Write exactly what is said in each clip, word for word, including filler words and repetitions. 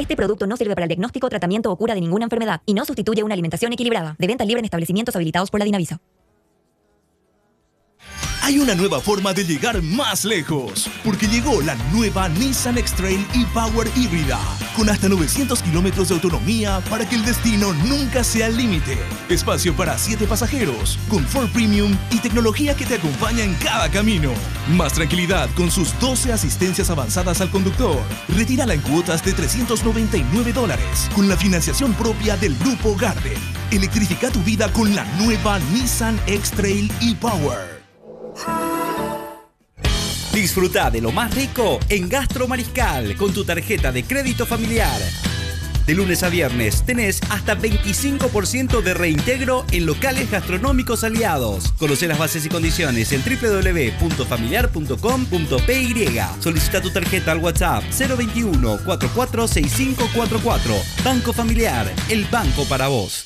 Este producto no sirve para el diagnóstico, tratamiento o cura de ninguna enfermedad y no sustituye una alimentación equilibrada. De venta libre en establecimientos habilitados por la Dinavisa. Hay una nueva forma de llegar más lejos, porque llegó la nueva Nissan X-Trail e-Power híbrida, con hasta novecientos kilómetros de autonomía para que el destino nunca sea el límite. Espacio para siete pasajeros, confort premium y tecnología que te acompaña en cada camino. Más tranquilidad con sus doce asistencias avanzadas al conductor. Retírala en cuotas de trescientos noventa y nueve dólares, con la financiación propia del Grupo Garden. Electrifica tu vida con la nueva Nissan X-Trail e-Power. Disfruta de lo más rico en Gastro Mariscal con tu tarjeta de crédito familiar. De lunes a viernes tenés hasta veinticinco por ciento de reintegro en locales gastronómicos aliados. Conoce las bases y condiciones en doble u doble u doble u punto familiar punto com punto p y. Solicita tu tarjeta al WhatsApp cero veintiuno, cuarenta y cuatro, sesenta y cinco cuarenta y cuatro. Banco Familiar, el banco para vos.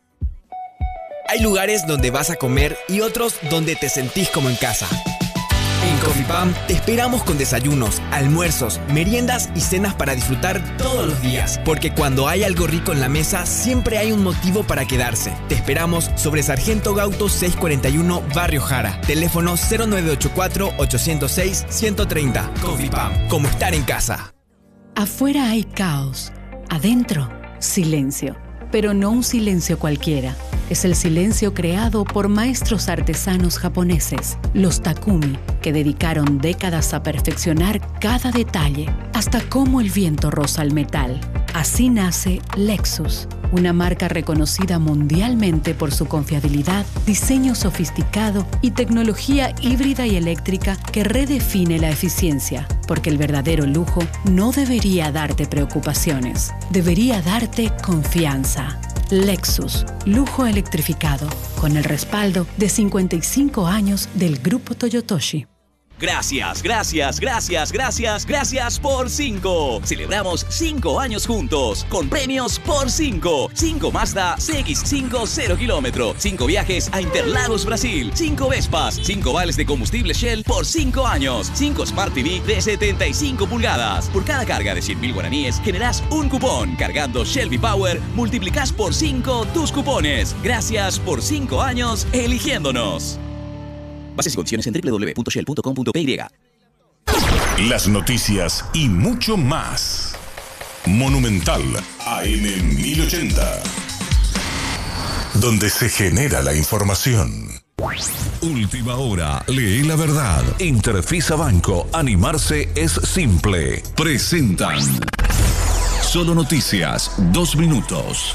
Hay lugares donde vas a comer y otros donde te sentís como en casa. En Coffee Pam te esperamos con desayunos, almuerzos, meriendas y cenas para disfrutar todos los días. Porque cuando hay algo rico en la mesa, siempre hay un motivo para quedarse. Te esperamos sobre Sargento Gauto seiscientos cuarenta y uno, Barrio Jara. Teléfono cero nueve ocho cuatro, ocho cero seis, uno uno cero. Coffee Pam, como estar en casa. Afuera hay caos, adentro silencio. Pero no un silencio cualquiera. Es el silencio creado por maestros artesanos japoneses, los Takumi, que dedicaron décadas a perfeccionar cada detalle, hasta cómo el viento roza el metal. Así nace Lexus, una marca reconocida mundialmente por su confiabilidad, diseño sofisticado y tecnología híbrida y eléctrica que redefine la eficiencia, porque el verdadero lujo no debería darte preocupaciones, debería darte confianza. Lexus, lujo electrificado, con el respaldo de cincuenta y cinco años del Grupo Toyotoshi. Gracias, gracias, gracias, gracias, gracias por cinco. Celebramos cinco años juntos con premios por cinco. cinco Mazda C X cinco cero kilómetro. cinco viajes a Interlagos, Brasil. cinco Vespas. cinco vales de combustible Shell por cinco años. cinco Smart T V de setenta y cinco pulgadas. Por cada carga de cien mil guaraníes generás un cupón. Cargando Shell V-Power, multiplicás por cinco tus cupones. Gracias por cinco años eligiéndonos. Bases y condiciones en doble u doble u doble u punto shell punto com punto p y. Las noticias y mucho más. Monumental A M mil ochenta. Donde se genera la información. Última hora, lee la verdad. Interfisa Banco, animarse es simple. Presentan Solo Noticias, dos minutos.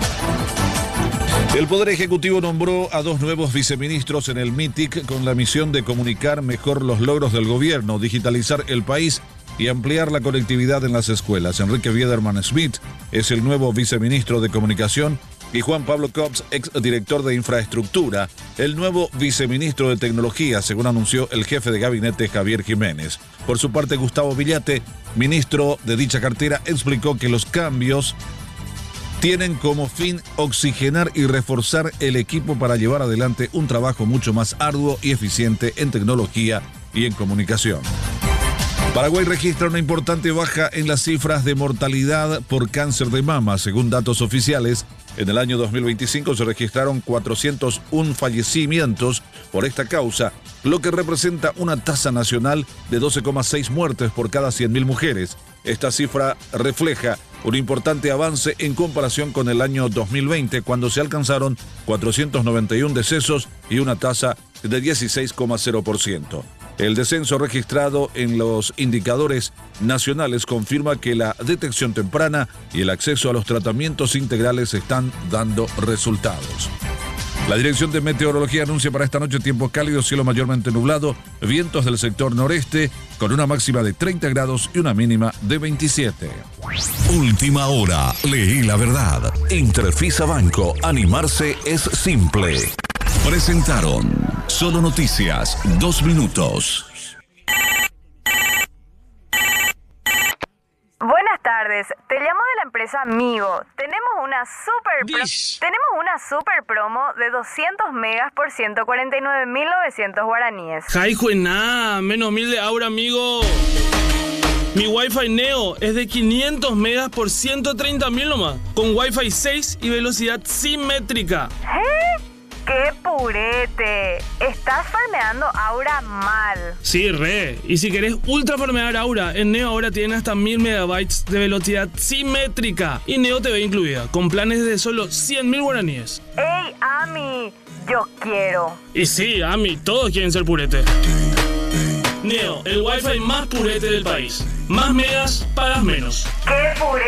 El Poder Ejecutivo nombró a dos nuevos viceministros en el MITIC con la misión de comunicar mejor los logros del gobierno, digitalizar el país y ampliar la conectividad en las escuelas. Enrique Biederman Smith es el nuevo viceministro de Comunicación y Juan Pablo Cops, exdirector de Infraestructura, el nuevo viceministro de Tecnología, según anunció el jefe de gabinete Javier Jiménez. Por su parte, Gustavo Villate, ministro de dicha cartera, explicó que los cambios tienen como fin oxigenar y reforzar el equipo para llevar adelante un trabajo mucho más arduo y eficiente en tecnología y en comunicación. Paraguay registra una importante baja en las cifras de mortalidad por cáncer de mama. Según datos oficiales, en el año dos mil veinticinco se registraron cuatrocientos uno fallecimientos por esta causa, lo que representa una tasa nacional de doce coma seis muertes por cada cien mil mujeres. Esta cifra refleja un importante avance en comparación con el año dos mil veinte, cuando se alcanzaron cuatrocientos noventa y uno decesos y una tasa de dieciséis coma cero por ciento. El descenso registrado en los indicadores nacionales confirma que la detección temprana y el acceso a los tratamientos integrales están dando resultados. La Dirección de Meteorología anuncia para esta noche tiempo cálido, cielo mayormente nublado, vientos del sector noreste, con una máxima de treinta grados y una mínima de veintisiete. Última hora, leí la verdad. Interfisa Banco, animarse es simple. Presentaron Solo Noticias, dos minutos. Buenas tardes, te llamo de la empresa Migo. Tenemos una super pro- tenemos una super promo de doscientos megas por ciento cuarenta y nueve mil novecientos guaraníes. Jaijo en nada, menos mil de ahora, amigo. Mi Wi-Fi Neo es de quinientos megas por ciento treinta mil nomás, con Wi-Fi seis y velocidad simétrica. ¿Eh? ¡Qué purete! Estás farmeando Aura mal. Sí, re. Y si querés ultra farmear Aura, en Neo ahora tienen hasta mil megabytes de velocidad simétrica. Y Neo T V incluida, con planes de solo cien mil guaraníes. ¡Ey, Ami! Yo quiero. Y sí, Ami, todos quieren ser purete. Neo, el Wi-Fi más purete del país. Más megas, pagas menos. ¡Qué purete!